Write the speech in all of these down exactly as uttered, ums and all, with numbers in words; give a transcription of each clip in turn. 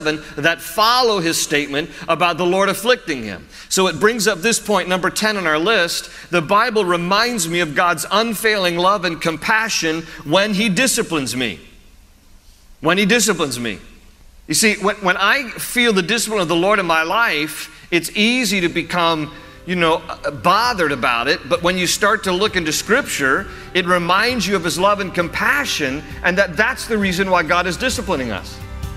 that follow his statement about the Lord afflicting him. So it brings up this point, number ten on our list. The Bible reminds me of God's unfailing love and compassion when he disciplines me. When he disciplines me. You see, when, when I feel the discipline of the Lord in my life, it's easy to become, you know, bothered about it. But when you start to look into Scripture, it reminds you of his love and compassion, and that that's the reason why God is disciplining us.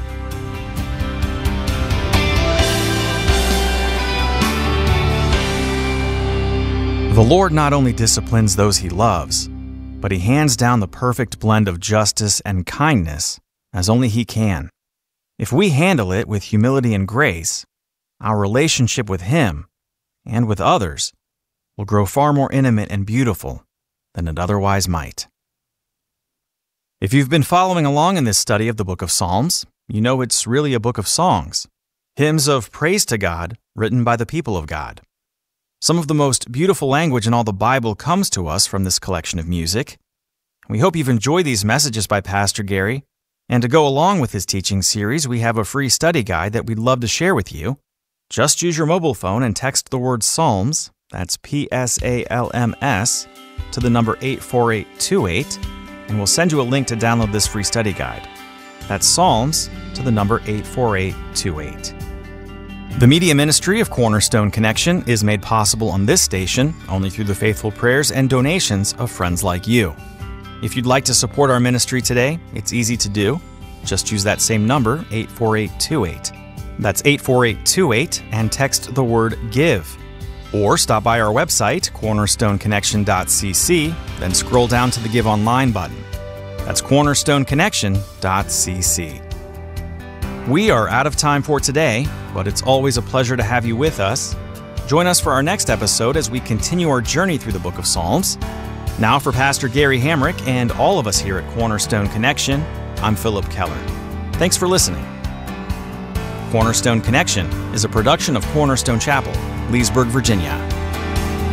The Lord not only disciplines those he loves, but he hands down the perfect blend of justice and kindness as only he can. If we handle it with humility and grace, our relationship with him and with others will grow far more intimate and beautiful than it otherwise might. If you've been following along in this study of the book of Psalms, you know it's really a book of songs, hymns of praise to God written by the people of God. Some of the most beautiful language in all the Bible comes to us from this collection of music. We hope you've enjoyed these messages by Pastor Gary, and to go along with his teaching series, we have a free study guide that we'd love to share with you. Just use your mobile phone and text the word Psalms, that's P S A L M S, to the number eight four eight two eight, and we'll send you a link to download this free study guide. That's Psalms to the number eight four eight two eight. The media ministry of Cornerstone Connection is made possible on this station only through the faithful prayers and donations of friends like you. If you'd like to support our ministry today, it's easy to do. Just use that same number, eight four eight two eight. That's eight four eight two eight, and text the word GIVE. Or stop by our website, cornerstone connection dot c c, then scroll down to the Give Online button. That's cornerstone connection dot c c. We are out of time for today, but it's always a pleasure to have you with us. Join us for our next episode as we continue our journey through the book of Psalms. Now for Pastor Gary Hamrick and all of us here at Cornerstone Connection, I'm Philip Keller. Thanks for listening. Cornerstone Connection is a production of Cornerstone Chapel, Leesburg, Virginia.